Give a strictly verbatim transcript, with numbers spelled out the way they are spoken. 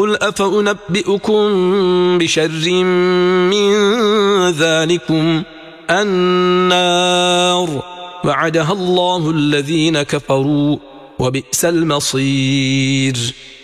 قل أفأنبئكم بشر من ذلكم النار وعدها الله الذين كفروا وبئس المصير.